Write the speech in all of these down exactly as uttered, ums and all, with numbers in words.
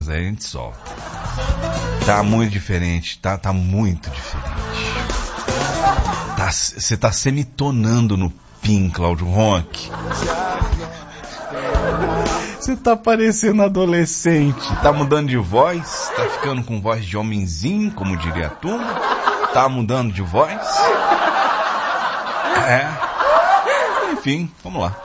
daí a gente solta. Tá muito diferente, tá, tá muito diferente. Você tá, tá semitonando no PIN, Cláudio Ronck. Você tá parecendo adolescente. Tá mudando de voz? Tá ficando com voz de homenzinho, como diria a turma? Tá mudando de voz? É. Enfim, vamos lá.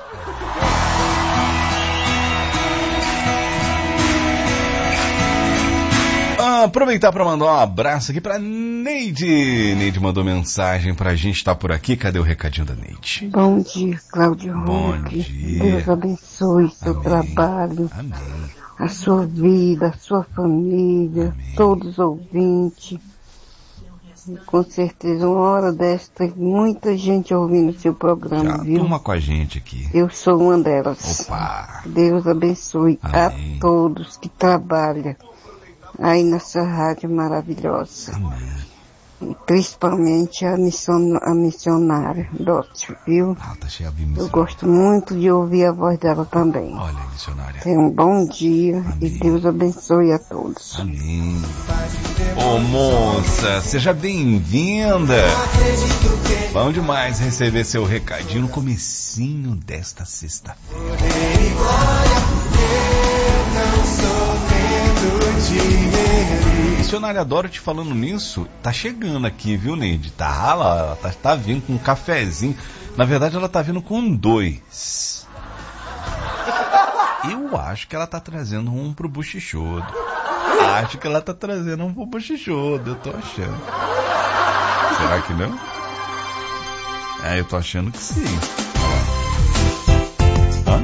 Aproveitar para mandar um abraço aqui para Neide. Neide mandou mensagem pra gente, tá por aqui. Cadê o recadinho da Neide? Bom dia, Cláudio Ronck. Bom dia. Deus abençoe seu Amém. trabalho, Amém. a sua vida, a sua família, Amém. todos os ouvintes. E com certeza, uma hora desta, tem muita gente ouvindo o seu programa, Já, viu? turma com a gente aqui. Eu sou uma delas. Opa. Deus abençoe Amém. a todos que trabalham aí nessa rádio maravilhosa. Amém. E principalmente a, mission, a missionária Dótio, viu? Ah, tá cheia de Eu missionária. gosto muito de ouvir a voz dela também. Olha, missionária. Tenha um bom dia. Amém. E Deus abençoe a todos. Amém. Ô moça, seja bem-vinda. Bom demais receber seu recadinho no comecinho desta sexta-feira. Missionária Dorothy, falando nisso, tá chegando aqui, viu, Neide? Tá lá, ela tá, tá vindo com um cafezinho. Na verdade, ela tá vindo com dois. Eu acho que ela tá trazendo um pro Buchichodo. Acho que ela tá trazendo um pro Buchichodo, eu tô achando. Será que não? É, eu tô achando que sim. Hã?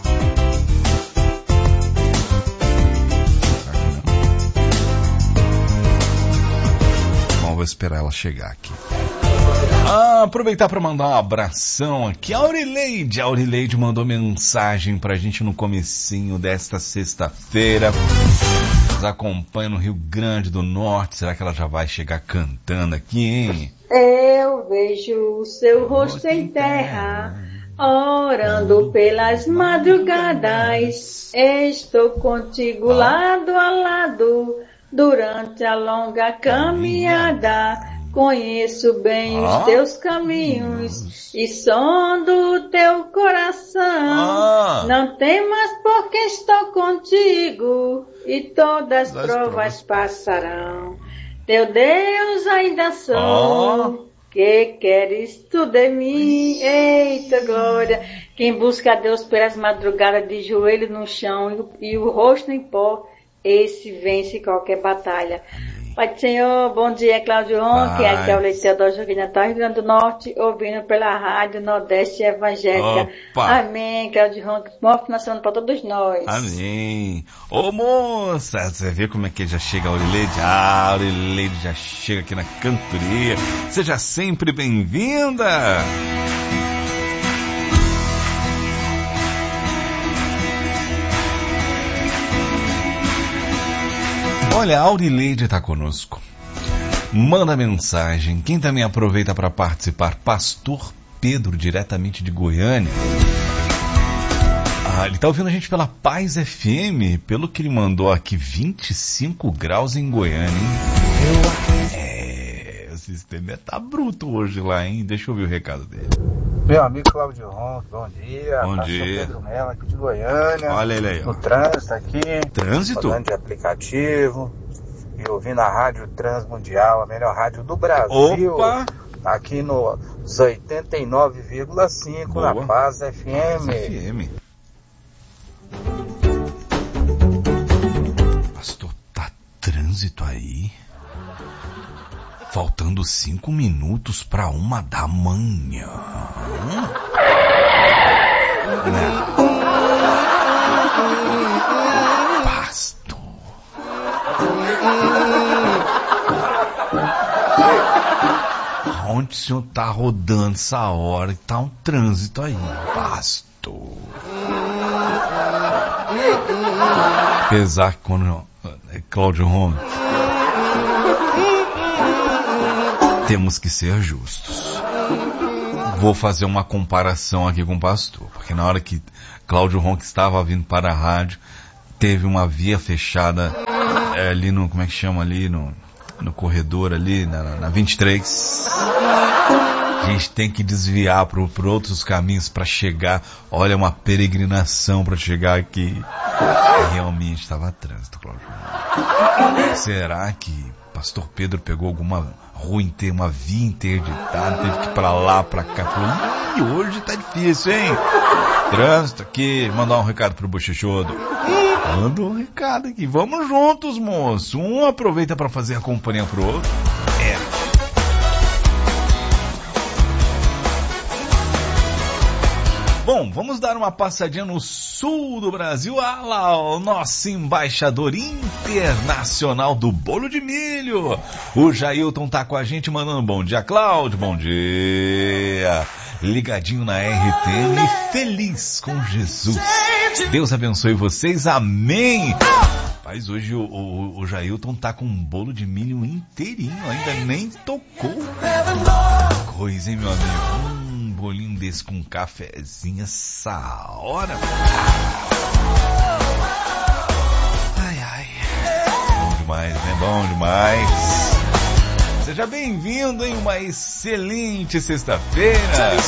Vou esperar ela chegar aqui. Ah, aproveitar para mandar um abração aqui. A Aurileide, a Aurileide mandou mensagem pra gente no comecinho desta sexta-feira. Nos acompanha no Rio Grande do Norte. Será que ela já vai chegar cantando aqui, hein? Eu vejo o seu rosto em terra, orando pelas madrugadas. Estou contigo lado a lado. Durante a longa caminhada, conheço bem os teus caminhos e sondo o teu coração. Não temas porque estou contigo e todas as provas passarão. Teu Deus ainda sou, que queres tu de mim? Eita glória! Quem busca a Deus pelas madrugadas de joelho no chão e o, e o rosto em pó, esse vence qualquer batalha. Amém. Pai do Senhor, bom dia, Cláudio Ronck, aqui é o Leite Teodoro Joaquim Natal, Rio Grande do Norte, ouvindo pela Rádio Nordeste Evangélica. Opa. Amém, Cláudio Ronck, bom final de semana para todos nós. Amém. Ô moça, você vê como é que já chega a Aurileide? Ah, a Aurileide já chega aqui na cantoria. Seja sempre bem-vinda. Olha, a Aurileide está conosco. Manda mensagem. Quem também aproveita para participar? Pastor Pedro, diretamente de Goiânia. Ah, ele está ouvindo a gente pela Paz F M. Pelo que ele mandou aqui, vinte e cinco graus em Goiânia, hein? É, o sistema tá bruto hoje lá, hein? Deixa eu ouvir o recado dele. Meu amigo Cláudio Ronck, bom dia. Bom Pastor dia. Pedro Mello, aqui de Goiânia. Olha ele aí, ó. No trânsito aqui. Trânsito? Falando de aplicativo. E ouvindo a Rádio Transmundial, a melhor rádio do Brasil. Opa! Aqui no oitenta e nove vírgula cinco na Paz F M. Paz F M. Pastor, tá trânsito aí? Faltando cinco minutos para uma da manhã. Não. Pastor. Onde o senhor tá rodando essa hora? Tá um trânsito aí, pastor. Apesar que quando Cláudio Ronck, temos que ser justos. Vou fazer uma comparação aqui com o pastor, porque na hora que Cláudio Ronck estava vindo para a rádio, teve uma via fechada é, ali no, como é que chama ali, no, no corredor ali, na, na vinte e três. A gente tem que desviar por, por outros caminhos para chegar. Olha, uma peregrinação para chegar aqui. E realmente estava trânsito, Cláudio. Será que Pastor Pedro pegou alguma rua inteira, uma via interditada, teve que ir pra lá, pra cá? Falou, ih, hoje tá difícil, hein? Trânsito aqui, mandar um recado pro bochechudo. Manda um recado aqui, vamos juntos, moço. Um aproveita pra fazer a companhia pro outro. É. Bom, vamos dar uma passadinha no sul do Brasil. Ah lá, o nosso embaixador internacional do bolo de milho. O Jailton tá com a gente mandando bom dia, Cláudio, bom dia. Ligadinho na R T N e feliz com Jesus. Deus abençoe vocês, amém. Mas hoje o, o, o Jailton tá com um bolo de milho inteirinho, ainda nem tocou. Coisa, hein, meu amigo? Um bolinho desse com um cafezinho essa hora. Ai, ai. Bom demais, né? Bom demais. Seja bem-vindo em uma excelente sexta-feira.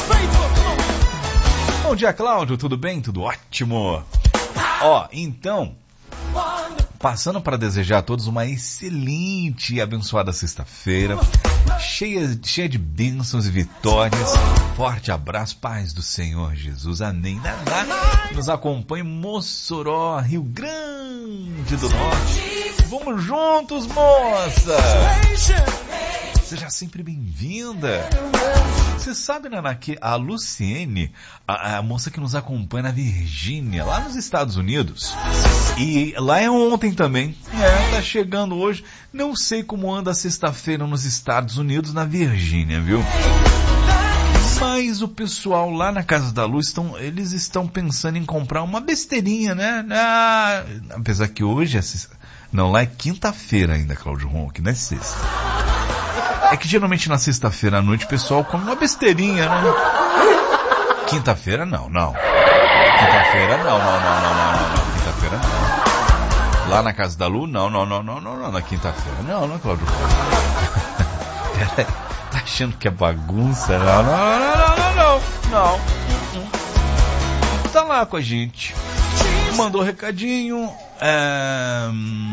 Bom dia, Cláudio. Tudo bem? Tudo ótimo. Ó, então, passando para desejar a todos uma excelente e abençoada sexta-feira, cheia, cheia de bênçãos e vitórias. Forte abraço, paz do Senhor Jesus, amém. Naná, nos acompanha em Mossoró, Rio Grande do Norte. Vamos juntos, moça! Seja sempre bem-vinda. Você sabe, Naná, que a Luciene, a, a moça que nos acompanha na Virgínia, lá nos Estados Unidos, e lá é ontem também, é, tá chegando hoje, não sei como anda a sexta-feira nos Estados Unidos, na Virgínia, viu? Mas o pessoal lá na Casa da Luz, estão, eles estão pensando em comprar uma besteirinha, né? Ah, apesar que hoje, é, não, lá é quinta-feira ainda, Cláudio Ronque, não é sexta. É que geralmente na sexta-feira à noite o pessoal come uma besteirinha, né? Quinta-feira não, não. Quinta-feira não, não, não, não, não, não, não. Quinta-feira não. Lá na Casa da Lu, não, não, não, não, não, não. Na quinta-feira não, não, Cláudio. Peraí, tá achando que é bagunça? Não, não, não, não, não, não. Não. Tá lá com a gente. Mandou recadinho. É...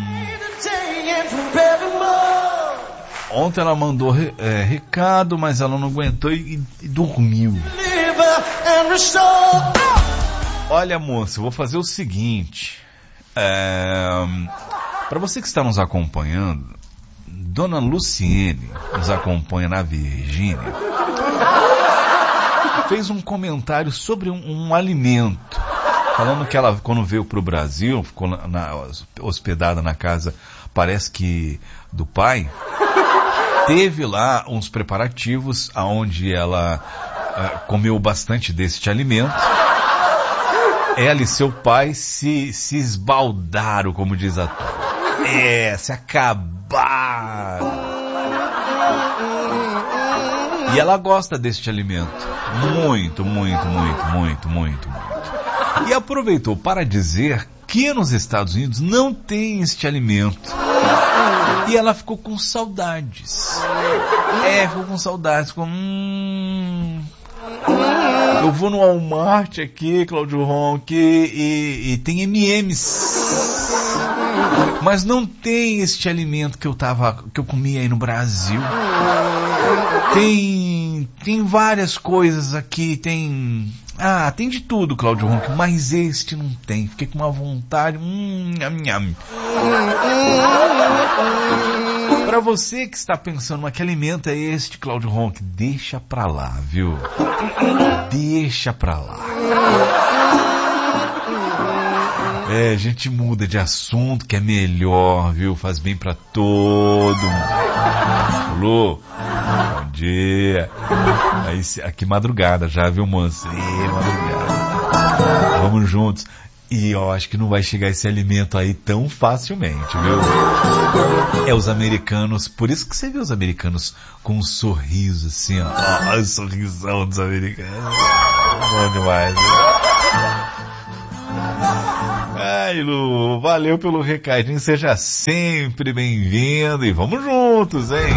Ontem ela mandou é, recado, mas ela não aguentou e, e dormiu. Olha, moça, eu vou fazer o seguinte. É, para você que está nos acompanhando, Dona Luciene nos acompanha na Virgínia, fez um comentário sobre um, um alimento, falando que ela, quando veio para o Brasil, ficou na, na, hospedada na casa, parece que do pai, teve lá uns preparativos onde ela uh, comeu bastante deste alimento. Ela e seu pai se, se esbaldaram, como diz a turma. É, se acabaram. E ela gosta deste alimento. Muito, muito, muito, muito, muito, muito. E aproveitou para dizer que nos Estados Unidos não tem este alimento. E ela ficou com saudades. É, ficou com saudades. Ficou, hum, eu vou no Walmart aqui, Cláudio Ronque, e, e tem M e M's. Mas não tem este alimento que eu tava, que eu comi aí no Brasil. Tem, tem várias coisas aqui, tem... Ah, tem de tudo, Cláudio Ronque, mas este não tem. Fiquei com uma vontade... Hum, nham, nham. Para você que está pensando, mas que alimento é este, Cláudio Ronque? Deixa pra lá, viu? Deixa pra lá. É, a gente muda de assunto, que é melhor, viu? Faz bem pra todo mundo. Alô? Bom dia. Aí, aqui madrugada já, viu, moça? Ih, madrugada. Vamos juntos. E eu acho que não vai chegar esse alimento aí tão facilmente, viu? É os americanos, por isso que você vê os americanos com um sorriso assim, ó. Olha o sorrisão dos americanos. Bom demais, né? Ai, Lu, valeu pelo recadinho, seja sempre bem-vindo e vamos juntos, hein?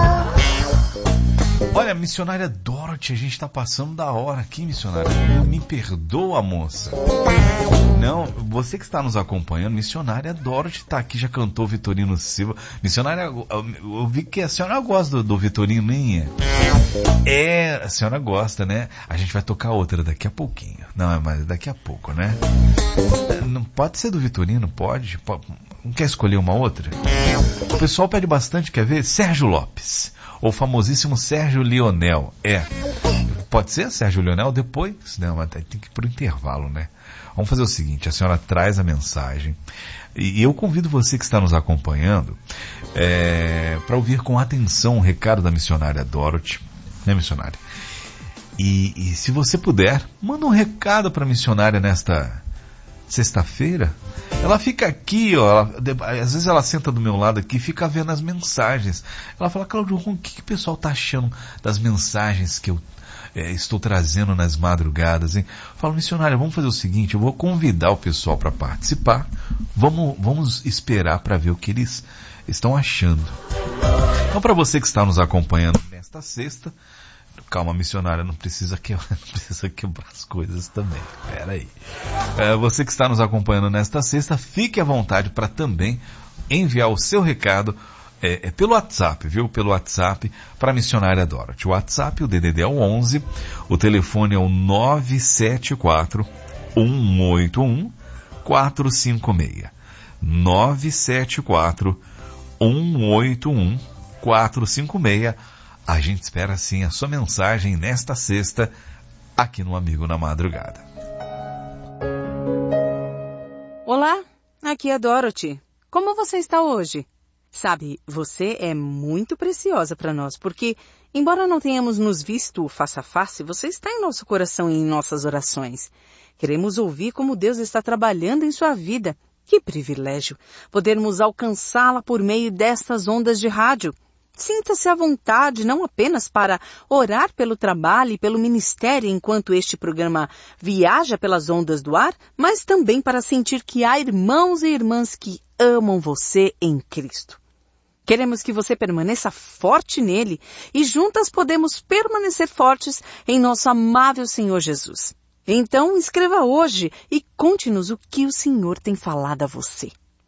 Olha, missionária Dorothy, a gente tá passando da hora aqui, missionária. Me perdoa, moça. Não, você que está nos acompanhando, missionária Dorothy tá aqui, já cantou Vitorino Silva. Missionária, eu vi que a senhora gosta do, do Vitorino, hein? É, a senhora gosta, né? A gente vai tocar outra daqui a pouquinho. Não, mas daqui a pouco, né? Não pode ser do Vitorino, pode? pode não quer escolher uma outra? O pessoal pede bastante, quer ver? Sérgio Lopes. O famosíssimo Sérgio Lionel. É. Pode ser Sérgio Lionel depois? Não, mas tem que ir pro intervalo, né? Vamos fazer o seguinte, a senhora traz a mensagem e eu convido você que está nos acompanhando é, para ouvir com atenção o recado da missionária Dorothy, né, missionária? E, e se você puder, manda um recado para a missionária nesta sexta-feira. Ela fica aqui, ó, ela, às vezes ela senta do meu lado aqui e fica vendo as mensagens. Ela fala, Cláudio, o que, que o pessoal tá achando das mensagens que eu é, estou trazendo nas madrugadas, hein? Eu falo, missionária, vamos fazer o seguinte, eu vou convidar o pessoal para participar, vamos, vamos esperar para ver o que eles estão achando. Então, para você que está nos acompanhando nesta sexta, calma, missionária, não precisa quebrar, não precisa quebrar as coisas também. Pera aí. É, você que está nos acompanhando nesta sexta, fique à vontade para também enviar o seu recado é, é pelo WhatsApp, viu? Pelo WhatsApp para a missionária Dorothy. O WhatsApp, o D D D é o onze, o telefone é o nove sete quatro, um oito um, quatro cinco seis. nove sete quatro, um oito um, quatro cinco seis. A gente espera sim a sua mensagem nesta sexta, aqui no Amigo na Madrugada. Olá, aqui é a Dorothy. Como você está hoje? Sabe, você é muito preciosa para nós, porque, embora não tenhamos nos visto face a face, você está em nosso coração e em nossas orações. Queremos ouvir como Deus está trabalhando em sua vida. Que privilégio podermos alcançá-la por meio destas ondas de rádio. Sinta-se à vontade, não apenas para orar pelo trabalho e pelo ministério enquanto este programa viaja pelas ondas do ar, mas também para sentir que há irmãos e irmãs que amam você em Cristo. Queremos que você permaneça forte nele e juntas podemos permanecer fortes em nosso amável Senhor Jesus. Então, escreva hoje e conte-nos o que o Senhor tem falado a você.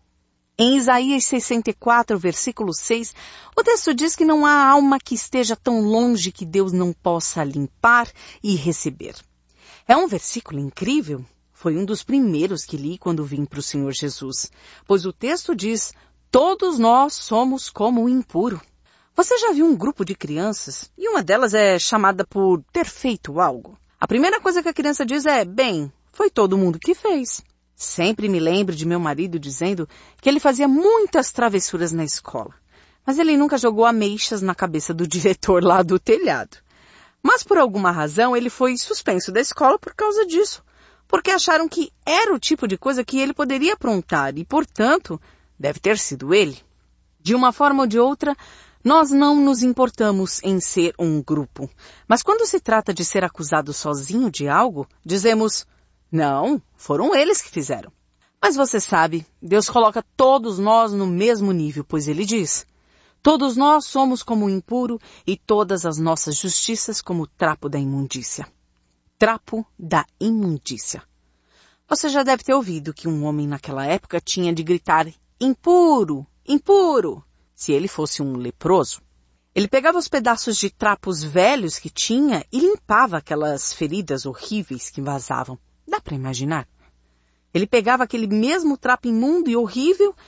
Em Isaías sessenta e quatro, versículo seis, o texto diz que não há alma que esteja tão longe que Deus não possa limpar e receber. É um versículo incrível. Foi um dos primeiros que li quando vim para o Senhor Jesus, pois o texto diz, todos nós somos como o impuro. Você já viu um grupo de crianças e uma delas é chamada por ter feito algo? A primeira coisa que a criança diz é, bem, foi todo mundo que fez. Sempre me lembro de meu marido dizendo que ele fazia muitas travessuras na escola, mas ele nunca jogou ameixas na cabeça do diretor lá do telhado. Mas por alguma razão ele foi suspenso da escola por causa disso, porque acharam que era o tipo de coisa que ele poderia aprontar e, portanto, deve ter sido ele. De uma forma ou de outra, nós não nos importamos em ser um grupo, mas quando se trata de ser acusado sozinho de algo, dizemos... Não, foram eles que fizeram. Mas você sabe, Deus coloca todos nós no mesmo nível, pois ele diz, todos nós somos como o impuro e todas as nossas justiças como o trapo da imundícia. Trapo da imundícia. Você já deve ter ouvido que um homem naquela época tinha de gritar, impuro, impuro, se ele fosse um leproso. Ele pegava os pedaços de trapos velhos que tinha e limpava aquelas feridas horríveis que vazavam. Dá para imaginar? Ele pegava aquele mesmo trapo imundo e horrível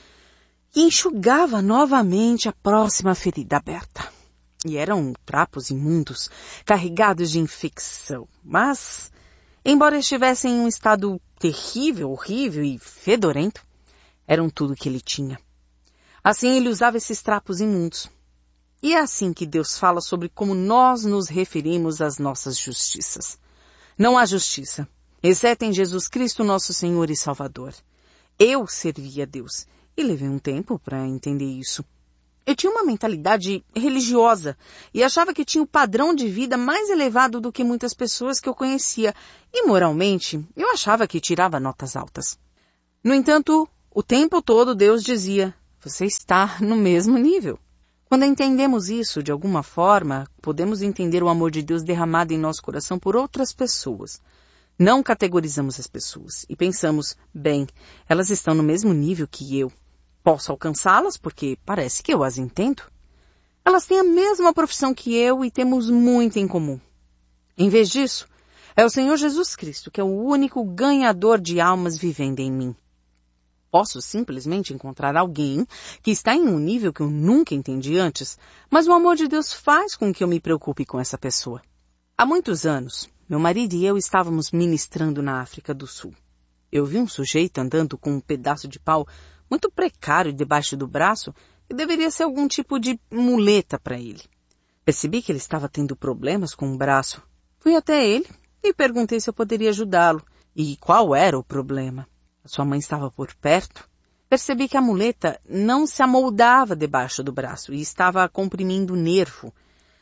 e enxugava novamente a próxima ferida aberta. E eram trapos imundos, carregados de infecção. Mas, embora estivessem em um estado terrível, horrível e fedorento, eram tudo que ele tinha. Assim ele usava esses trapos imundos. E é assim que Deus fala sobre como nós nos referimos às nossas justiças. Não há justiça, exceto em Jesus Cristo, nosso Senhor e Salvador. Eu servi a Deus e levei um tempo para entender isso. Eu tinha uma mentalidade religiosa e achava que tinha o padrão de vida mais elevado do que muitas pessoas que eu conhecia. E moralmente, eu achava que tirava notas altas. No entanto, o tempo todo Deus dizia, você está no mesmo nível. Quando entendemos isso de alguma forma, podemos entender o amor de Deus derramado em nosso coração por outras pessoas. Não categorizamos as pessoas e pensamos, bem, elas estão no mesmo nível que eu. Posso alcançá-las porque parece que eu as entendo. Elas têm a mesma profissão que eu e temos muito em comum. Em vez disso, é o Senhor Jesus Cristo que é o único ganhador de almas vivendo em mim. Posso simplesmente encontrar alguém que está em um nível que eu nunca entendi antes, mas o amor de Deus faz com que eu me preocupe com essa pessoa. Há muitos anos, meu marido e eu estávamos ministrando na África do Sul. Eu vi um sujeito andando com um pedaço de pau muito precário debaixo do braço que deveria ser algum tipo de muleta para ele. Percebi que ele estava tendo problemas com o braço. Fui até ele e perguntei se eu poderia ajudá-lo e qual era o problema. A sua mãe estava por perto. Percebi que a muleta não se amoldava debaixo do braço e estava comprimindo o nervo.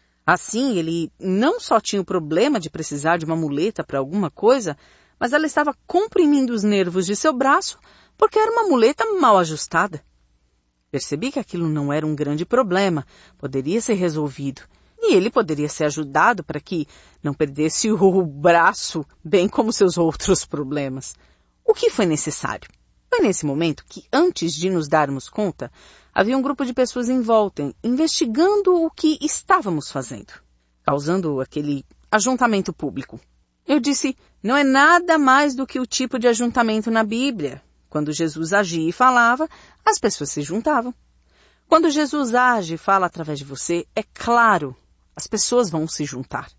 Assim, ele não só tinha o problema de precisar de uma muleta para alguma coisa, mas ela estava comprimindo os nervos de seu braço porque era uma muleta mal ajustada. Percebi que aquilo não era um grande problema, poderia ser resolvido. E ele poderia ser ajudado para que não perdesse o braço, bem como seus outros problemas. O que foi necessário? Foi nesse momento que, antes de nos darmos conta, havia um grupo de pessoas em volta, investigando o que estávamos fazendo, causando aquele ajuntamento público. Eu disse, não é nada mais do que o tipo de ajuntamento na Bíblia. Quando Jesus agia e falava, as pessoas se juntavam. Quando Jesus age e fala através de você, é claro, as pessoas vão se juntar.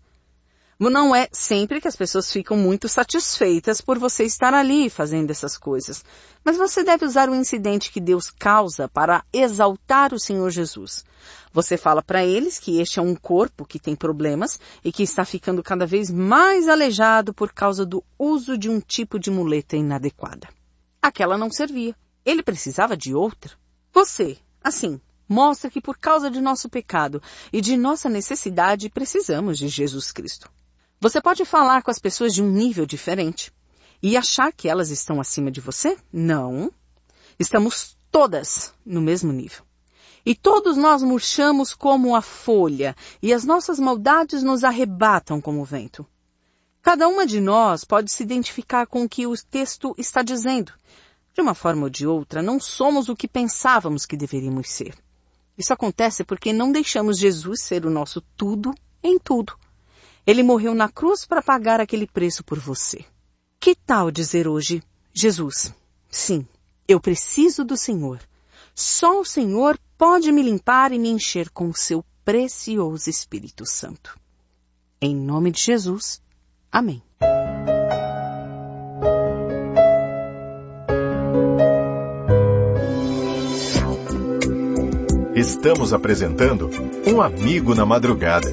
Não é sempre que as pessoas ficam muito satisfeitas por você estar ali fazendo essas coisas, mas você deve usar o incidente que Deus causa para exaltar o Senhor Jesus. Você fala para eles que este é um corpo que tem problemas e que está ficando cada vez mais aleijado por causa do uso de um tipo de muleta inadequada. Aquela não servia. Ele precisava de outra. Você, assim, mostra que por causa de nosso pecado e de nossa necessidade precisamos de Jesus Cristo. Você pode falar com as pessoas de um nível diferente e achar que elas estão acima de você? Não. Estamos todas no mesmo nível. E todos nós murchamos como a folha e as nossas maldades nos arrebatam como o vento. Cada uma de nós pode se identificar com o que o texto está dizendo. De uma forma ou de outra, não somos o que pensávamos que deveríamos ser. Isso acontece porque não deixamos Jesus ser o nosso tudo em tudo. Ele morreu na cruz para pagar aquele preço por você. Que tal dizer hoje, Jesus, sim, eu preciso do Senhor. Só o Senhor pode me limpar e me encher com o seu precioso Espírito Santo. Em nome de Jesus, amém. Estamos apresentando Um Amigo na Madrugada.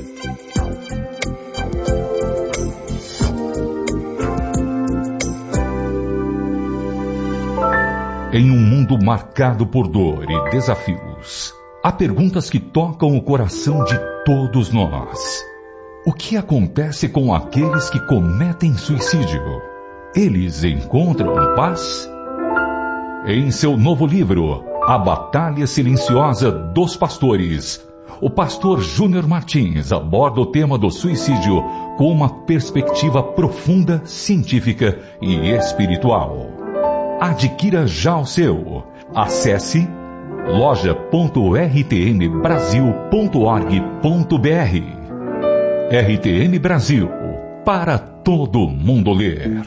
Em um mundo marcado por dor e desafios, há perguntas que tocam o coração de todos nós. O que acontece com aqueles que cometem suicídio? Eles encontram paz? Em seu novo livro, A Batalha Silenciosa dos Pastores, o pastor Júnior Martins aborda o tema do suicídio com uma perspectiva profunda, científica e espiritual. Adquira já o seu. Acesse loja ponto r t m brasil ponto org ponto b r. R T M Brasil, para todo mundo ler.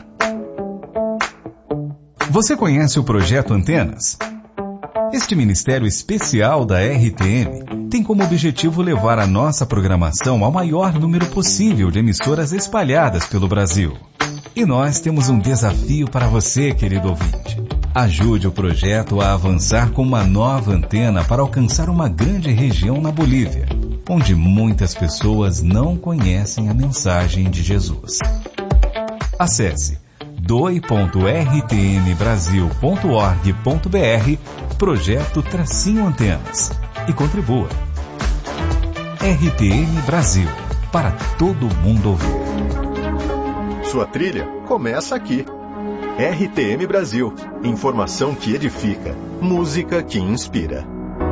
Você conhece o Projeto Antenas? Este ministério especial da R T M tem como objetivo levar a nossa programação ao maior número possível de emissoras espalhadas pelo Brasil. E nós temos um desafio para você, querido ouvinte. Ajude o projeto a avançar com uma nova antena para alcançar uma grande região na Bolívia, onde muitas pessoas não conhecem a mensagem de Jesus. Acesse doe ponto r t m brasil ponto org ponto b r Projeto Tracinho Antenas e contribua. R T M Brasil, para todo mundo ouvir. Sua trilha começa aqui. R T M Brasil. Informação que edifica, música que inspira.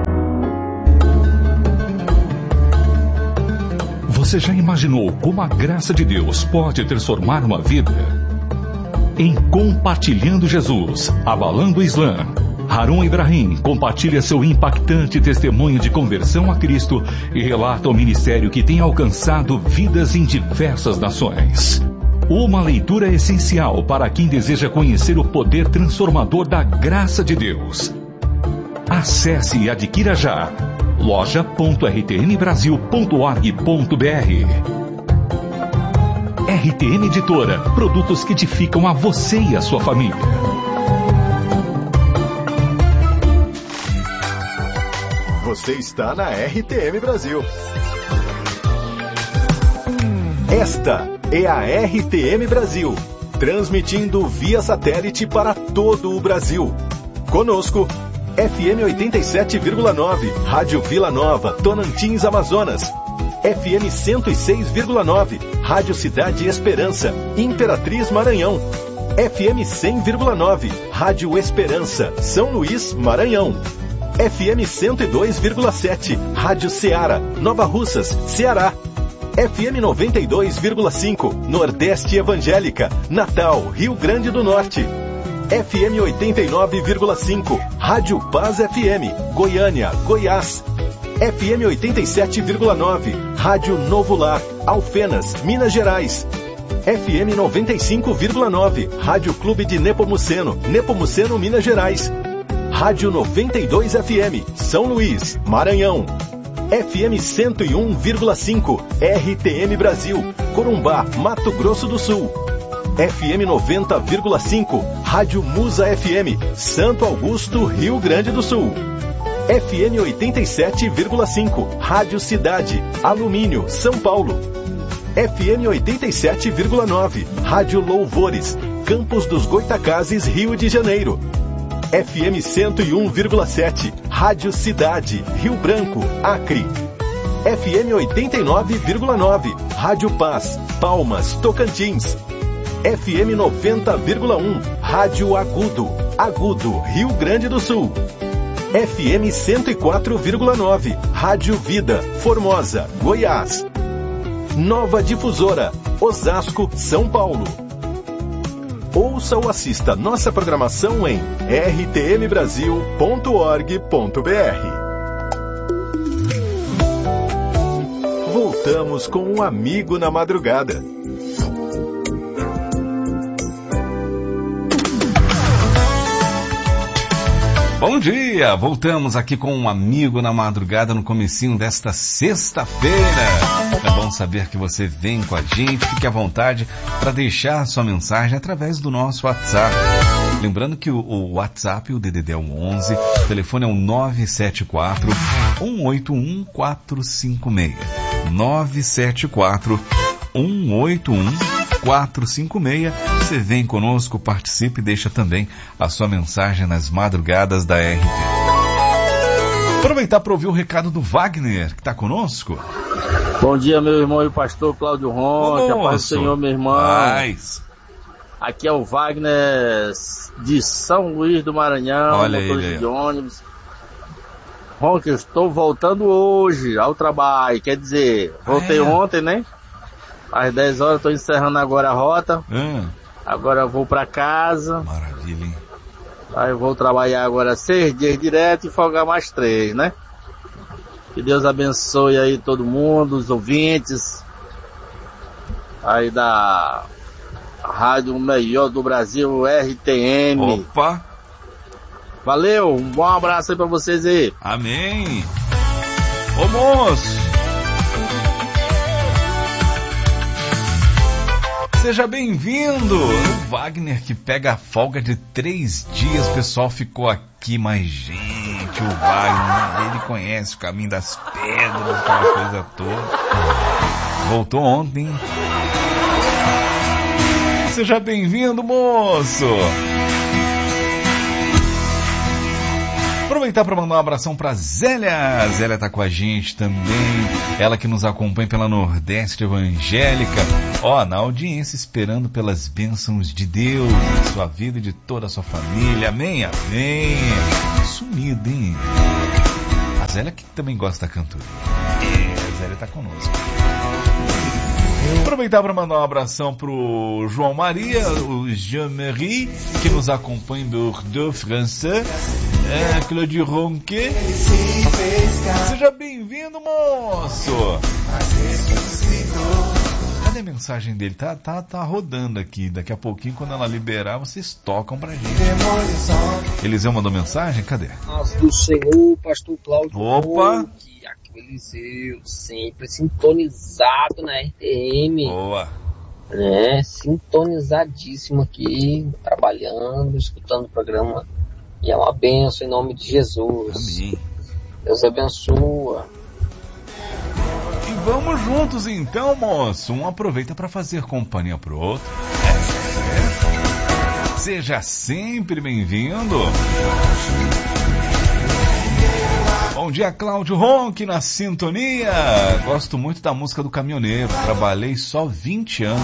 Você já imaginou como a graça de Deus pode transformar uma vida? Em Compartilhando Jesus, Abalando o Islã, Harun Ibrahim compartilha seu impactante testemunho de conversão a Cristo e relata o ministério que tem alcançado vidas em diversas nações. Uma leitura essencial para quem deseja conhecer o poder transformador da graça de Deus. Acesse e adquira já loja ponto r t m brasil ponto org ponto b r. R T M Editora, produtos que edificam a você e a sua família. Você está na R T M Brasil. Esta é a R T M Brasil, transmitindo via satélite para todo o Brasil. Conosco, F M oitenta e sete vírgula nove, Rádio Vila Nova, Tonantins, Amazonas. F M cento e seis vírgula nove, Rádio Cidade Esperança, Imperatriz, Maranhão. F M cem vírgula nove, Rádio Esperança, São Luís, Maranhão. F M cento e dois vírgula sete, Rádio Ceará, Nova Russas, Ceará. F M noventa e dois vírgula cinco, Nordeste Evangélica, Natal, Rio Grande do Norte. F M oitenta e nove vírgula cinco, Rádio Paz F M, Goiânia, Goiás. F M oitenta e sete vírgula nove, Rádio Novo Lar, Alfenas, Minas Gerais. F M noventa e cinco vírgula nove, Rádio Clube de Nepomuceno, Nepomuceno, Minas Gerais. Rádio noventa e dois F M, São Luís, Maranhão. F M cento e um vírgula cinco, R T M Brasil, Corumbá, Mato Grosso do Sul. F M noventa vírgula cinco, Rádio Musa F M, Santo Augusto, Rio Grande do Sul. F M oitenta e sete vírgula cinco, Rádio Cidade, Alumínio, São Paulo. F M oitenta e sete vírgula nove, Rádio Louvores, Campos dos Goitacazes, Rio de Janeiro. F M cento e um vírgula sete, Rádio Cidade, Rio Branco, Acre. F M oitenta e nove vírgula nove, Rádio Paz, Palmas, Tocantins. F M noventa vírgula um, Rádio Agudo, Agudo, Rio Grande do Sul. F M cento e quatro vírgula nove, Rádio Vida, Formosa, Goiás. Nova Difusora, Osasco, São Paulo. Ouça ou assista nossa programação em r t m brasil ponto org ponto b r. Voltamos com um amigo na madrugada. Bom dia! Voltamos aqui com um amigo na madrugada no comecinho desta sexta-feira. É bom saber que você vem com a gente. Fique à vontade para deixar sua mensagem através do nosso WhatsApp. Lembrando que o, o WhatsApp, o D D D é o onze, o telefone é o nove sete quatro, um oito um, quatro cinco seis. nove sete quatro, um oito um, quatro cinco seis. Você vem conosco, participe e deixa também a sua mensagem nas madrugadas da R T M. Aproveitar para ouvir o recado do Wagner, que está conosco. Bom dia, meu irmão e pastor Cláudio Ron, que a paz do Senhor, meu irmão. Paz. Aqui é o Wagner de São Luís do Maranhão, olha motorista ele. de ônibus. Ron, que eu estou voltando hoje ao trabalho, quer dizer, voltei ah, é? ontem, né? Às dez horas, estou encerrando agora a rota. Hum. Agora eu vou para casa. Maravilha, hein? Aí eu vou trabalhar agora seis dias direto e folgar mais três, né? Que Deus abençoe aí todo mundo, os ouvintes aí da Rádio Melhor do Brasil, R T M. Opa! Valeu, um bom abraço aí pra vocês aí. Amém! Ô moço! Seja bem-vindo! O Wagner que pega a folga de três dias, o pessoal ficou aqui, mas gente, o Wagner, ele conhece o caminho das pedras, aquela coisa toda. Voltou ontem. Seja bem-vindo, moço! Aproveitar para mandar um abração para Zélia. A Zélia tá com a gente também. Ela que nos acompanha pela Nordeste Evangélica. Ó, na audiência, esperando pelas bênçãos de Deus na sua vida e de toda a sua família. Amém, amém. Sumida, hein? A Zélia que também gosta da cantoria. É, a Zélia tá conosco. Aproveitar para mandar um abração pro João Maria, o Jean-Marie, que nos acompanha em Bordeaux, França. É, Claudio Ronquet. Seja bem-vindo, moço. Cadê a mensagem dele? Tá, tá, tá rodando aqui. Daqui a pouquinho, quando ela liberar, vocês tocam pra gente. Eliseu mandou mensagem? Cadê? Paz do Senhor, pastor Cláudio. Opa! Aqui, aqui Eliseu, sempre sintonizado na R T M. Boa! É, sintonizadíssimo aqui, trabalhando, escutando o programa. E é uma bênção em nome de Jesus. Amém. Deus abençoa. E vamos juntos então, moço. Um aproveita para fazer companhia pro outro. É. Seja sempre bem-vindo. Bom dia, Cláudio Ronque na sintonia. Gosto muito da música do Caminhoneiro. Trabalhei só vinte anos.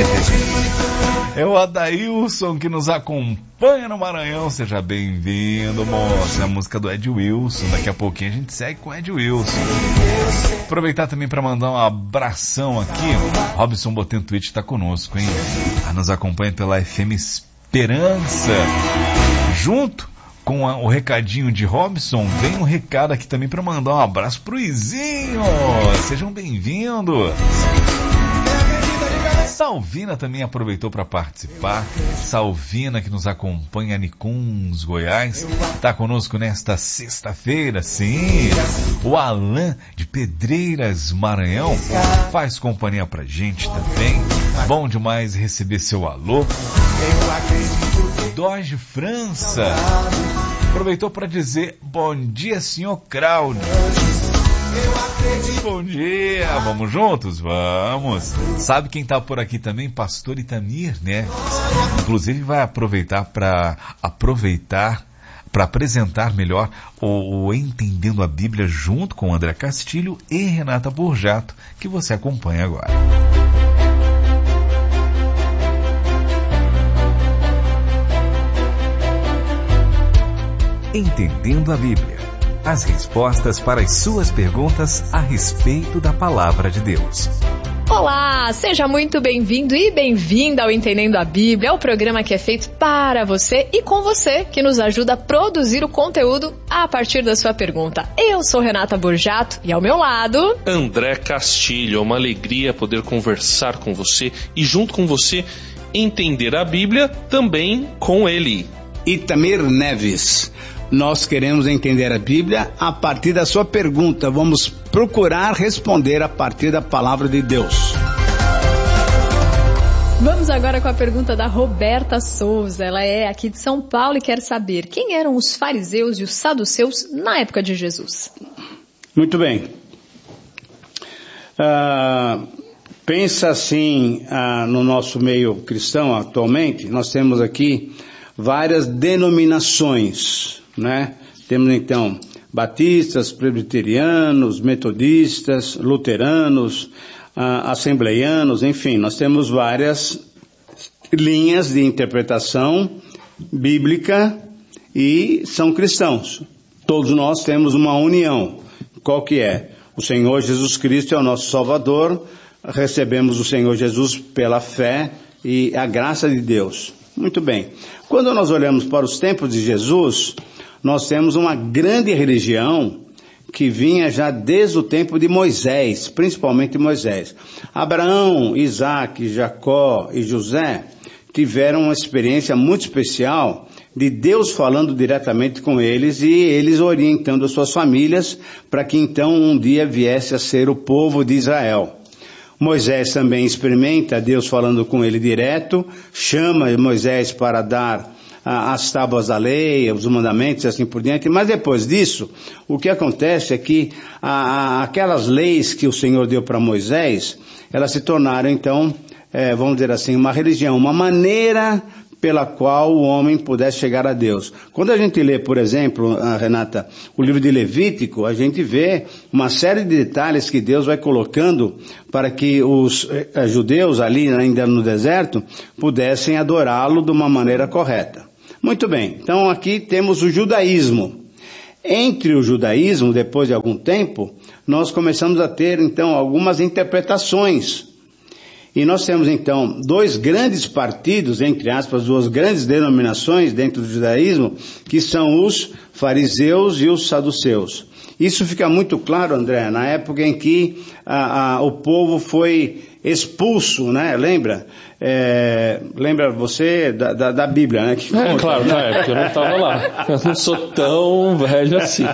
É o Adailson que nos acompanha no Maranhão. Seja bem-vindo, moço. É a música do Ed Wilson. Daqui a pouquinho a gente segue com o Ed Wilson. Aproveitar também para mandar um abração aqui. Robson Botem Twitch está conosco, hein? Ah, nos acompanha pela F M Esperança. Junto com a, o recadinho de Robson, vem um recado aqui também para mandar um abraço pro Izinho. Sejam bem-vindos. Salvina também aproveitou para participar. Salvina, que nos acompanha em Nicuns, Goiás, está conosco nesta sexta-feira, sim. O Alan, de Pedreiras, Maranhão, faz companhia pra gente também. Bom demais receber seu alô. Doge França aproveitou para dizer bom dia, senhor Cláudio. Bom dia, vamos juntos? Vamos. Sabe quem tá por aqui também? Pastor Itamir, né? Inclusive vai aproveitar para aproveitar para apresentar melhor o, o Entendendo a Bíblia junto com André Castilho e Renata Borjato, que você acompanha agora. Entendendo a Bíblia. As respostas para as suas perguntas a respeito da Palavra de Deus. Olá, seja muito bem-vindo e bem-vinda ao Entendendo a Bíblia, é o programa que é feito para você e com você, que nos ajuda a produzir o conteúdo a partir da sua pergunta. Eu sou Renata Borjato e ao meu lado... André Castilho, é uma alegria poder conversar com você e junto com você entender a Bíblia também com ele. Itamir Neves. Nós queremos entender a Bíblia a partir da sua pergunta. Vamos procurar responder a partir da palavra de Deus. Vamos agora com a pergunta da Roberta Souza. Ela é aqui de São Paulo e quer saber quem eram os fariseus e os saduceus na época de Jesus. Muito bem. Uh, pensa assim, uh, no nosso meio cristão atualmente, nós temos aqui várias denominações, né? Temos então batistas, presbiterianos, metodistas, luteranos, uh, assembleianos, enfim, nós temos várias linhas de interpretação bíblica e são cristãos. Todos nós temos uma união. Qual que é? O Senhor Jesus Cristo é o nosso Salvador, recebemos o Senhor Jesus pela fé e a graça de Deus. Muito bem. Quando nós olhamos para os tempos de Jesus, nós temos uma grande religião que vinha já desde o tempo de Moisés, principalmente Moisés. Abraão, Isaac, Jacó e José tiveram uma experiência muito especial de Deus falando diretamente com eles e eles orientando as suas famílias para que então um dia viesse a ser o povo de Israel. Moisés também experimenta Deus falando com ele direto, chama Moisés para dar ah, as tábuas da lei, os mandamentos e assim por diante, mas depois disso, o que acontece é que ah, aquelas leis que o Senhor deu para Moisés, elas se tornaram então, eh, vamos dizer assim, uma religião, uma maneira pela qual o homem pudesse chegar a Deus. Quando a gente lê, por exemplo, Renata, o livro de Levítico, a gente vê uma série de detalhes que Deus vai colocando para que os eh, judeus ali ainda no deserto pudessem adorá-lo de uma maneira correta. Muito bem, então aqui temos o judaísmo. Entre o judaísmo, depois de algum tempo, nós começamos a ter então algumas interpretações. E nós temos então dois grandes partidos, entre aspas, duas grandes denominações dentro do judaísmo, que são os fariseus e os saduceus. Isso fica muito claro, André, na época em que a, a, o povo foi expulso, né? Lembra? É, lembra você da, da, da Bíblia, né? Que é, conta, claro, né? Na época eu não estava lá. Eu não sou tão velho assim.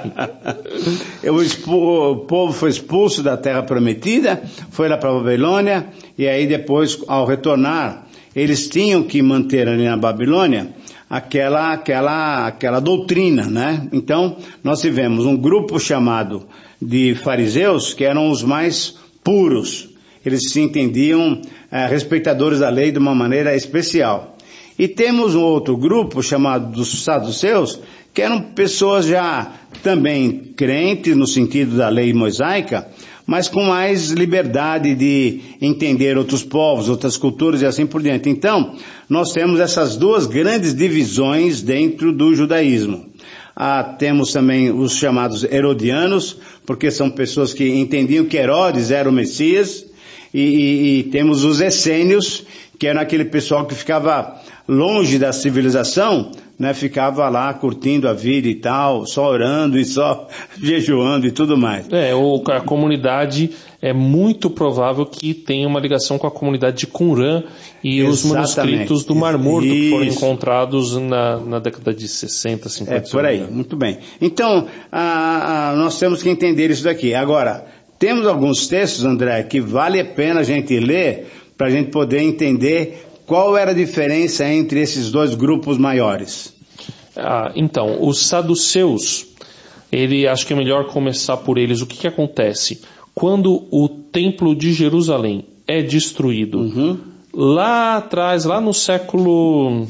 O, expu, o povo foi expulso da terra prometida, foi lá para a Babilônia, e aí depois, ao retornar, eles tinham que manter ali na Babilônia aquela, aquela, aquela doutrina, né? Então, nós tivemos um grupo chamado de fariseus, que eram os mais puros. Eles se entendiam eh, respeitadores da lei de uma maneira especial. E temos um outro grupo chamado dos saduceus, que eram pessoas já também crentes no sentido da lei mosaica, mas com mais liberdade de entender outros povos, outras culturas e assim por diante. Então, nós temos essas duas grandes divisões dentro do judaísmo. Ah, temos também os chamados herodianos, porque são pessoas que entendiam que Herodes era o Messias, e, e, e temos os essênios, que eram aquele pessoal que ficava longe da civilização, né, ficava lá curtindo a vida e tal, só orando e só jejuando e tudo mais. É, o, a comunidade é muito provável que tenha uma ligação com a comunidade de Qumran e Exatamente. Os manuscritos do Mar Morto Isso. que foram encontrados na, na década de sessenta, cinquenta. É, por aí, muito bem. Então, a, a, nós temos que entender isso daqui. Agora, temos alguns textos, André, que vale a pena a gente ler para a gente poder entender qual era a diferença entre esses dois grupos maiores. Ah, então, os saduceus, ele, acho que é melhor começar por eles. O que, que acontece? Quando o templo de Jerusalém é destruído, uhum. lá atrás, lá no século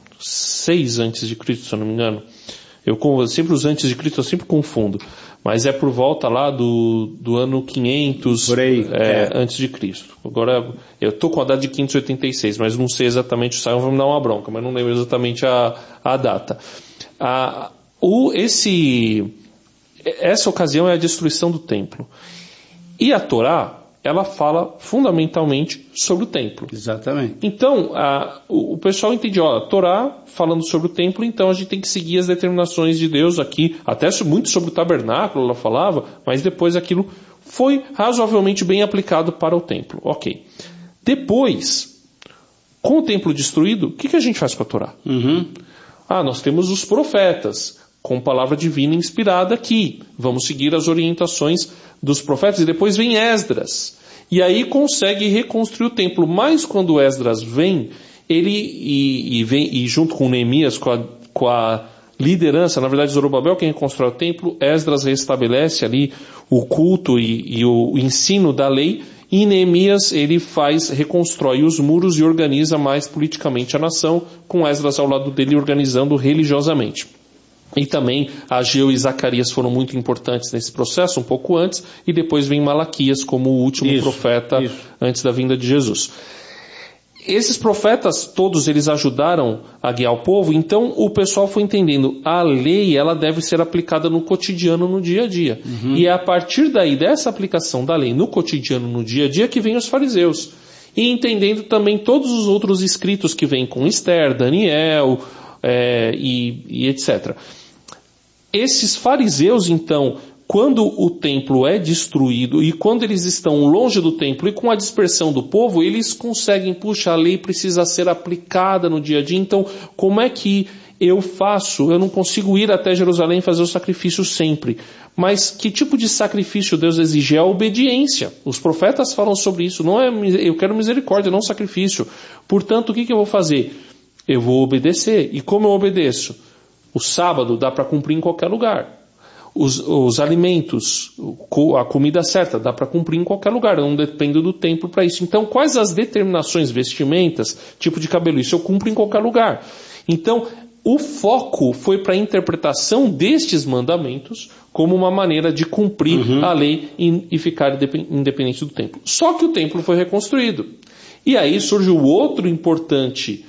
seis antes de Cristo, se eu não me engano, eu sempre os antes de Cristo eu sempre confundo, mas é por volta lá do, do ano quinhentos por aí, é, é. antes de Cristo. Agora, eu estou com a data de quinhentos e oitenta e seis, mas não sei exatamente, o Simon vai me dar uma bronca, mas não lembro exatamente a, a data. A, o, esse, essa ocasião é a destruição do templo. E a Torá, ela fala fundamentalmente sobre o templo. Exatamente. Então, a, o, o pessoal entende, ó, a Torá falando sobre o templo, então a gente tem que seguir as determinações de Deus aqui, até muito sobre o tabernáculo ela falava, mas depois aquilo foi razoavelmente bem aplicado para o templo. Ok. Depois, com o templo destruído, o que, que a gente faz com a Torá? Uhum. Ah, nós temos os profetas, com palavra divina inspirada aqui. Vamos seguir as orientações dos profetas. E depois vem Esdras. E aí consegue reconstruir o templo. Mas quando Esdras vem, ele e, e vem e junto com Neemias, com a, com a liderança, na verdade Zorobabel quem reconstrói o templo, Esdras restabelece ali o culto e, e o ensino da lei. E Neemias ele faz, reconstrói os muros e organiza mais politicamente a nação, com Esdras ao lado dele organizando religiosamente. E também Ageu e Zacarias foram muito importantes nesse processo, um pouco antes, e depois vem Malaquias como o último isso, profeta isso. antes da vinda de Jesus. Esses profetas, todos eles ajudaram a guiar o povo, então o pessoal foi entendendo, a lei ela deve ser aplicada no cotidiano, no dia a dia. Uhum. E é a partir daí, dessa aplicação da lei no cotidiano, no dia a dia, que vem os fariseus. E entendendo também todos os outros escritos que vêm com Esther, Daniel, é, e, e etcétera. Esses fariseus, então, quando o templo é destruído e quando eles estão longe do templo e com a dispersão do povo, eles conseguem, puxa, a lei precisa ser aplicada no dia a dia, então como é que eu faço? Eu não consigo ir até Jerusalém e fazer o sacrifício sempre. Mas que tipo de sacrifício Deus exige? É a obediência. Os profetas falam sobre isso. Não é, eu quero misericórdia, não sacrifício. Portanto, o que, que eu vou fazer? Eu vou obedecer. E como eu obedeço? O sábado dá para cumprir em qualquer lugar. os, os alimentos, a comida certa, dá para cumprir em qualquer lugar, eu não dependo do templo para isso. Então, quais as determinações, vestimentas, tipo de cabelo, isso eu cumpro em qualquer lugar. Então, o foco foi para a interpretação destes mandamentos como uma maneira de cumprir uhum. a lei e, e ficar independente do templo. Só que o templo foi reconstruído. E aí surge o outro importante,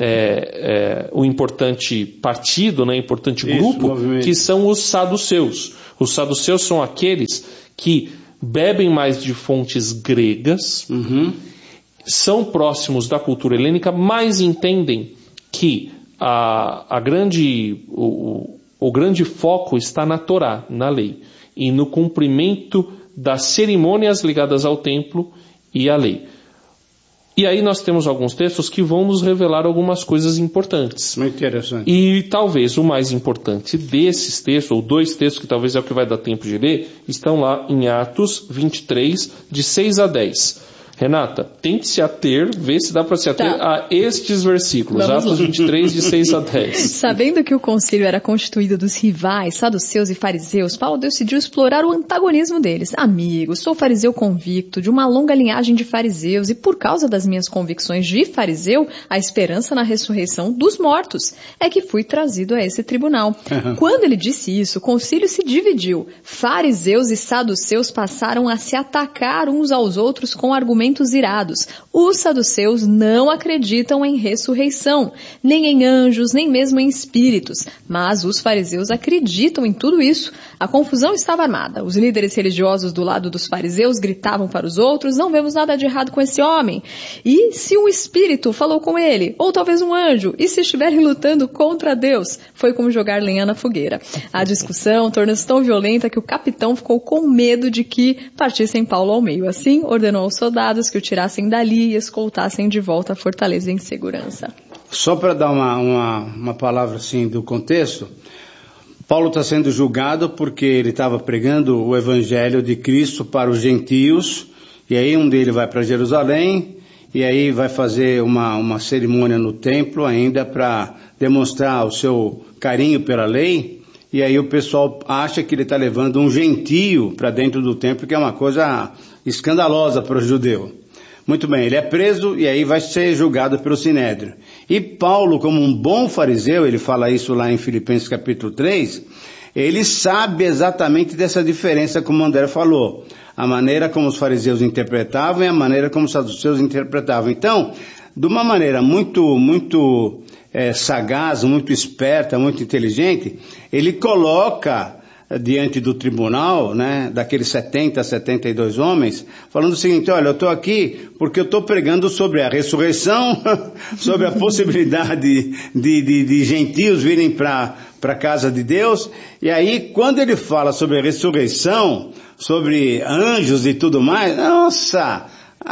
é, é, o importante partido, né, importante grupo, Isso, que são os saduceus. Os saduceus são aqueles que bebem mais de fontes gregas, uhum. são próximos da cultura helênica, mas entendem que a, a grande, o, o grande foco está na Torá, na lei, e no cumprimento das cerimônias ligadas ao templo e à lei. E aí nós temos alguns textos que vão nos revelar algumas coisas importantes. Muito interessante. E talvez o mais importante desses textos, ou dois textos que talvez é o que vai dar tempo de ler, estão lá em Atos vinte e três, de seis a dez. Renata, tente se ater, vê se dá para se ater tá. a estes versículos. Vamos Atos lá. vinte e três, de seis a dez. Sabendo que o concílio era constituído dos rivais, saduceus e fariseus, Paulo decidiu explorar o antagonismo deles. Amigo, sou fariseu convicto, de uma longa linhagem de fariseus, e por causa das minhas convicções de fariseu, a esperança na ressurreição dos mortos é que fui trazido a esse tribunal. Uhum. Quando ele disse isso, o concílio se dividiu. Fariseus e saduceus passaram a se atacar uns aos outros com argumentos irados. Os saduceus não acreditam em ressurreição, nem em anjos, nem mesmo em espíritos, mas os fariseus acreditam em tudo isso. A confusão estava armada. Os líderes religiosos do lado dos fariseus gritavam para os outros: não vemos nada de errado com esse homem. E se um espírito falou com ele, ou talvez um anjo, e se estiverem lutando contra Deus? Foi como jogar lenha na fogueira. A discussão tornou-se tão violenta que o capitão ficou com medo de que partissem Paulo ao meio. Assim, ordenou aos soldados que o tirassem dali e escoltassem de volta a fortaleza em segurança. Só para dar uma, uma, uma palavra assim do contexto, Paulo está sendo julgado porque ele estava pregando o evangelho de Cristo para os gentios, e aí um deles vai para Jerusalém, e aí vai fazer uma, uma cerimônia no templo ainda para demonstrar o seu carinho pela lei, e aí o pessoal acha que ele está levando um gentio para dentro do templo, que é uma coisa escandalosa para o judeu. Muito bem, ele é preso e aí vai ser julgado pelo Sinédrio. E Paulo, como um bom fariseu, ele fala isso lá em Filipenses capítulo três, ele sabe exatamente dessa diferença, como o André falou. A maneira como os fariseus interpretavam e a maneira como os saduceus interpretavam. Então, de uma maneira muito, muito é, sagaz, muito esperta, muito inteligente, ele coloca diante do tribunal, né, daqueles setenta, setenta e dois homens, falando o seguinte: olha, eu estou aqui porque eu estou pregando sobre a ressurreição, sobre a possibilidade de, de, de gentios virem para a casa de Deus, e aí quando ele fala sobre a ressurreição, sobre anjos e tudo mais, nossa,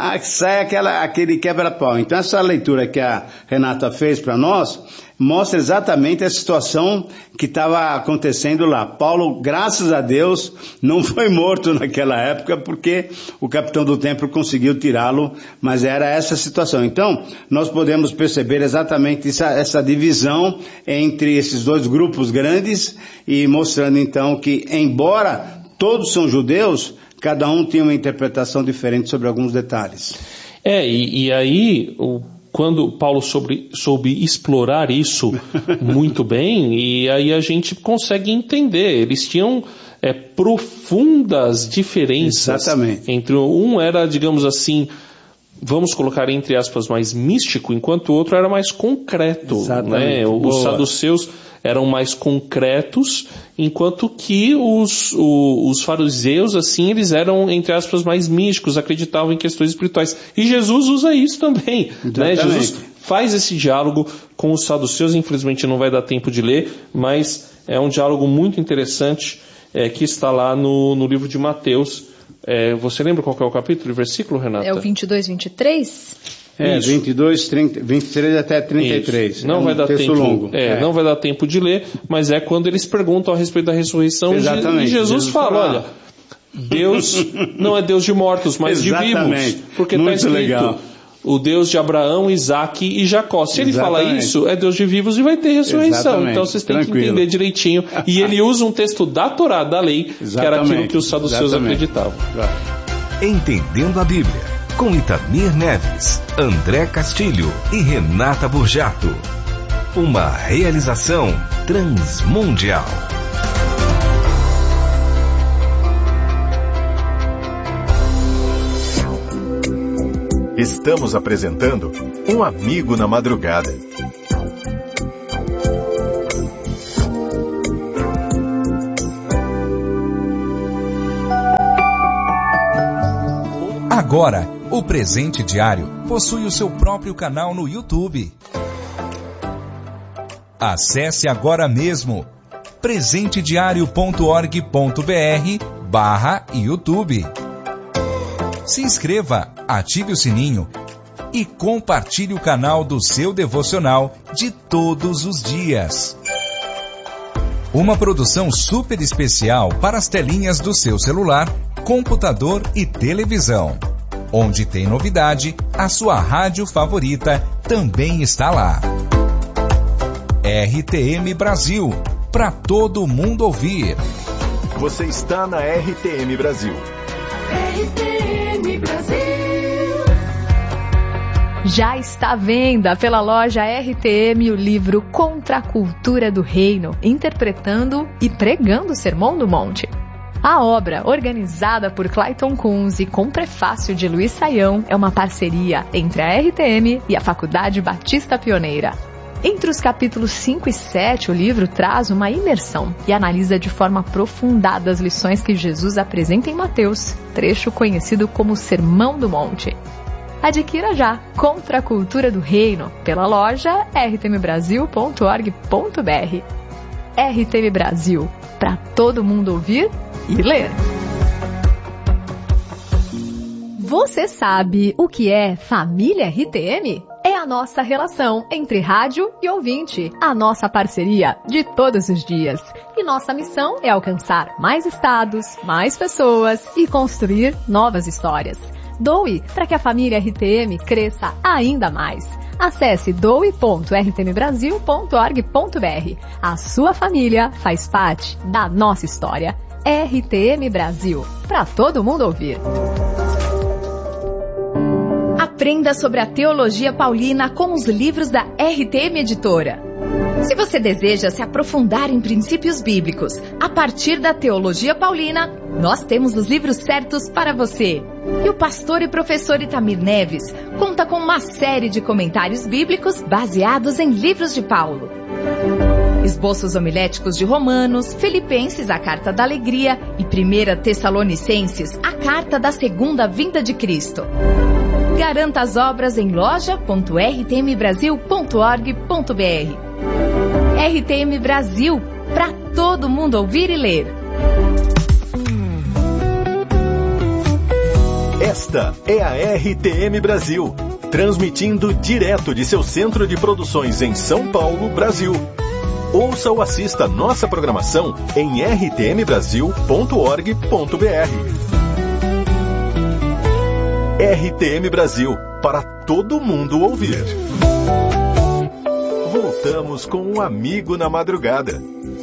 sai aquela, aquele quebra-pau. Então essa leitura que a Renata fez para nós mostra exatamente a situação que estava acontecendo lá. Paulo, graças a Deus, não foi morto naquela época porque o capitão do templo conseguiu tirá-lo, mas era essa a situação. Então, nós podemos perceber exatamente essa, essa divisão entre esses dois grupos grandes e mostrando então que, embora todos são judeus, cada um tinha uma interpretação diferente sobre alguns detalhes. É, e, e aí, o, quando Paulo soube, soube explorar isso muito bem, e aí a gente consegue entender, eles tinham é, profundas diferenças. Exatamente. Entre um era, digamos assim, vamos colocar entre aspas, mais místico, enquanto o outro era mais concreto. Né? Os saduceus eram mais concretos, enquanto que os, os, os fariseus, assim, eles eram, entre aspas, mais místicos, acreditavam em questões espirituais. E Jesus usa isso também. Né? Jesus faz esse diálogo com os saduceus, infelizmente não vai dar tempo de ler, mas é um diálogo muito interessante é, que está lá no, no livro de Mateus. É, você lembra qual que é o capítulo e versículo, Renata? É o vinte e dois, vinte e três? É, Isso. vinte e dois, trinta, vinte e três até trinta e três. Isso. Não, é um vai dar tempo, longo. É, é. não vai dar tempo de ler, mas é quando eles perguntam a respeito da ressurreição. Exatamente. E Jesus, Jesus fala, fala, olha, Deus não é Deus de mortos, mas de vivos. Porque está escrito, legal. o Deus de Abraão, Isaac e Jacó. Se ele Exatamente. fala isso, é Deus de vivos e vai ter ressurreição. Exatamente. Então vocês têm Tranquilo. que entender direitinho. E ele usa um texto da Torá, da lei, Exatamente. que era aquilo que os saduceus Exatamente. acreditavam. Entendendo a Bíblia, com Itamir Neves, André Castilho e Renata Burjato. Uma realização transmundial. Estamos apresentando Um Amigo na Madrugada. Agora, o Presente Diário possui o seu próprio canal no YouTube. Acesse agora mesmo presentediario ponto org ponto br barra YouTube. Se inscreva, ative o sininho e compartilhe o canal do seu devocional de todos os dias. Uma produção super especial para as telinhas do seu celular, computador e televisão. Onde tem novidade, a sua rádio favorita também está lá. R T M Brasil, para todo mundo ouvir. Você está na R T M Brasil. R T M Brasil. Já está à venda pela loja R T M o livro Contra a Cultura do Reino, interpretando e pregando o Sermão do Monte. A obra, organizada por Clayton Kunz e com prefácio de Luiz Saião, é uma parceria entre a R T M e a Faculdade Batista Pioneira. Entre os capítulos cinco e sete, o livro traz uma imersão e analisa de forma aprofundada as lições que Jesus apresenta em Mateus, trecho conhecido como Sermão do Monte. Adquira já Contra a Cultura do Reino pela loja r t m brasil ponto org ponto br. R T M Brasil, para todo mundo ouvir e ler. Você sabe o que é família R T M? É a nossa relação entre rádio e ouvinte, a nossa parceria de todos os dias. E nossa missão é alcançar mais estados, mais pessoas e construir novas histórias. Doe para que a família R T M cresça ainda mais. Acesse doe ponto r t m brasil ponto org ponto br. A sua família faz parte da nossa história. R T M Brasil, para todo mundo ouvir. Aprenda sobre a teologia paulina com os livros da R T M Editora. Se você deseja se aprofundar em princípios bíblicos a partir da teologia paulina, nós temos os livros certos para você. E o pastor e professor Itamir Neves conta com uma série de comentários bíblicos baseados em livros de Paulo. Esboços homiléticos de Romanos, Filipenses, a Carta da Alegria e primeira Tessalonicenses, a Carta da Segunda Vinda de Cristo. Garanta as obras em loja ponto r t m brasil ponto org ponto br. R T M Brasil, para todo mundo ouvir e ler. Esta é a R T M Brasil, transmitindo direto de seu centro de produções em São Paulo, Brasil. Ouça ou assista nossa programação em r t m brasil ponto org ponto br. R T M Brasil, para todo mundo ouvir. Voltamos com um amigo na madrugada.